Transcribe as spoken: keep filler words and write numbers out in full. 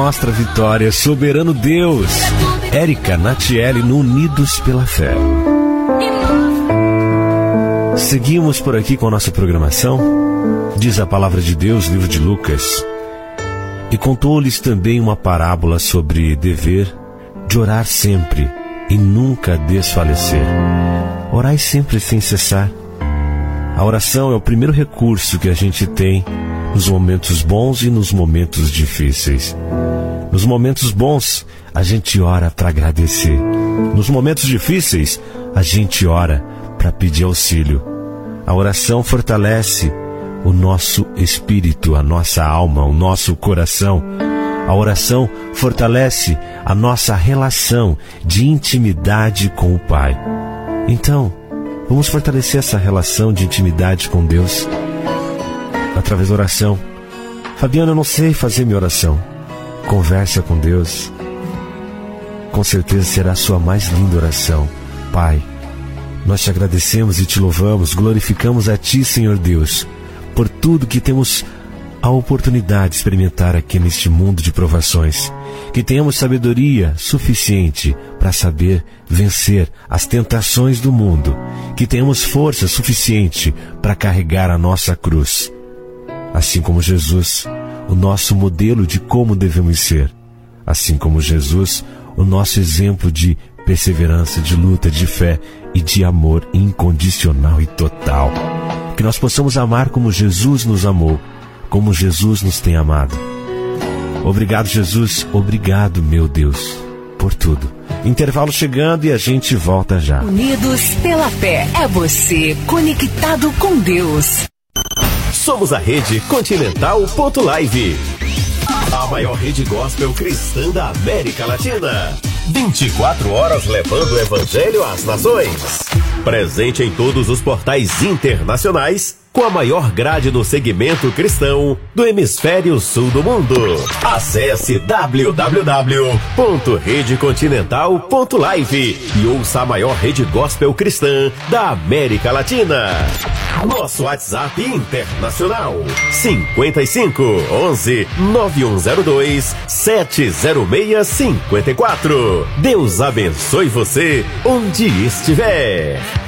nossa vitória, soberano Deus. Érica Natiele no Unidos pela Fé. Seguimos por aqui com a nossa programação. Diz a palavra de Deus, livro de Lucas. E contou-lhes também uma parábola sobre dever de orar sempre e nunca desfalecer. Orai sempre sem cessar. A oração é o primeiro recurso que a gente tem nos momentos bons e nos momentos difíceis. Nos momentos bons, a gente ora para agradecer. Nos momentos difíceis, a gente ora para pedir auxílio. A oração fortalece o nosso espírito, a nossa alma, o nosso coração. A oração fortalece a nossa relação de intimidade com o Pai. Então, vamos fortalecer essa relação de intimidade com Deus através da oração. Fabiana, eu não sei fazer minha oração. Conversa com Deus. Com certeza será a sua mais linda oração. Pai, nós te agradecemos e te louvamos, glorificamos a Ti, Senhor Deus, por tudo que temos a oportunidade de experimentar aqui neste mundo de provações. Que tenhamos sabedoria suficiente para saber vencer as tentações do mundo. Que tenhamos força suficiente para carregar a nossa cruz. Assim como Jesus, o nosso modelo de como devemos ser. Assim como Jesus, o nosso exemplo de perseverança, de luta, de fé e de amor incondicional e total. Que nós possamos amar como Jesus nos amou, como Jesus nos tem amado. Obrigado, Jesus. Obrigado, meu Deus, por tudo. Intervalo chegando e a gente volta já. Unidos pela Fé. É você conectado com Deus. Somos a Rede Continental Ponto Live, a maior rede gospel cristã da América Latina. vinte e quatro horas levando o evangelho às nações. Presente em todos os portais internacionais, com a maior grade do segmento cristão do hemisfério sul do mundo. Acesse w w w ponto rede continental ponto live e ouça a maior rede gospel cristã da América Latina. Nosso WhatsApp internacional cinquenta e cinco, onze, nove um zero dois, sete zero seis cinco quatro. Deus abençoe você onde estiver.